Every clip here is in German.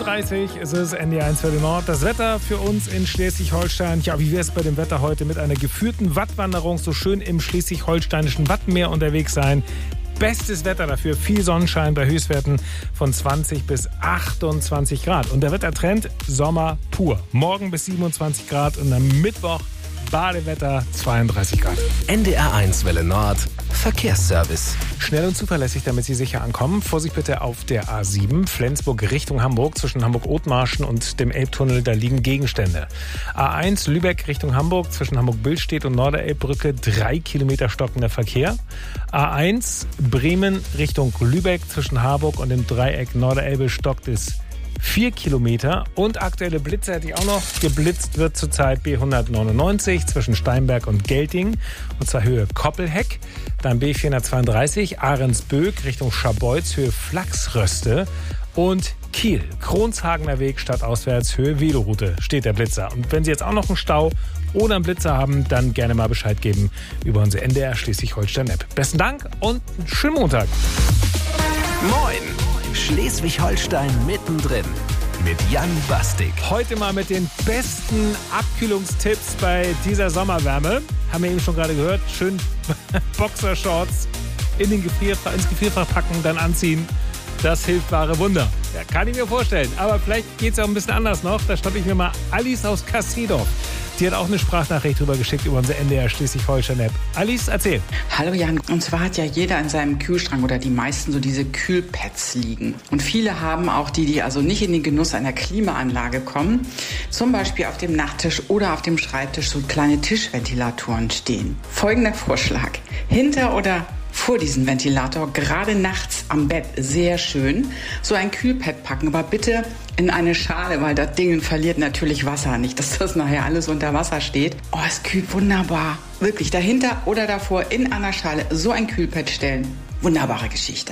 7:30 Uhr ist es, NDR1 Welle Nord. Das Wetter für uns in Schleswig-Holstein. Ja, wie wäre es bei dem Wetter heute mit einer geführten Wattwanderung, so schön im schleswig-holsteinischen Wattenmeer unterwegs sein? Bestes Wetter dafür, viel Sonnenschein bei Höchstwerten von 20 bis 28 Grad. Und der Wettertrend, Sommer pur. Morgen bis 27 Grad und am Mittwoch Badewetter 32 Grad. NDR1 Welle Nord, Verkehrsservice. Schnell und zuverlässig, damit Sie sicher ankommen. Vorsicht bitte auf der A7, Flensburg Richtung Hamburg, zwischen Hamburg-Othmarschen und dem Elbtunnel, da liegen Gegenstände. A1 Lübeck Richtung Hamburg, zwischen Hamburg-Billstedt und Norderelbbrücke, 3 Kilometer stockender Verkehr. A1 Bremen Richtung Lübeck, zwischen Harburg und dem Dreieck Norderelbe stockt es 4 Kilometer. Und aktuelle Blitze hätte ich auch noch. Geblitzt wird zurzeit B199 zwischen Steinberg und Gelting, und zwar Höhe Koppelheck. Dann B432 Ahrensböck Richtung Scharbeutz, Höhe Flachsröste. Und Kiel, Kronshagener Weg stadtauswärts, Höhe Veloroute steht der Blitzer. Und wenn Sie jetzt auch noch einen Stau oder einen Blitzer haben, dann gerne mal Bescheid geben über unsere NDR Schleswig-Holstein-App. Besten Dank und einen schönen Montag. Moin! Schleswig-Holstein mittendrin mit Jan Bastik. Heute mal mit den besten Abkühlungstipps bei dieser Sommerwärme. Haben wir eben schon gerade gehört. Schön Boxershorts ins Gefrierfach packen, dann anziehen. Das hilft wahre Wunder. Ja, kann ich mir vorstellen. Aber vielleicht geht es ja auch ein bisschen anders noch. Da schnappe ich mir mal Alice aus Kassedorf. Die hat auch eine Sprachnachricht drüber geschickt über unsere NDR Schleswig-Holstein-App. Alice, erzähl. Hallo Jan. Und zwar hat ja jeder in seinem Kühlschrank oder die meisten so diese Kühlpads liegen. Und viele haben auch die also nicht in den Genuss einer Klimaanlage kommen, zum Beispiel auf dem Nachttisch oder auf dem Schreibtisch so kleine Tischventilatoren stehen. Folgender Vorschlag. Hinter oder vor diesen Ventilator, gerade nachts am Bett, sehr schön, so ein Kühlpad packen, aber bitte in eine Schale, weil das Ding verliert natürlich Wasser, nicht, dass das nachher alles unter Wasser steht. Oh, es kühlt wunderbar. Wirklich, dahinter oder davor in einer Schale so ein Kühlpad stellen. Wunderbare Geschichte.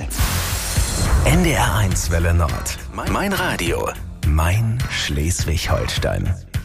NDR1 Welle Nord. Mein Radio. Mein Schleswig-Holstein.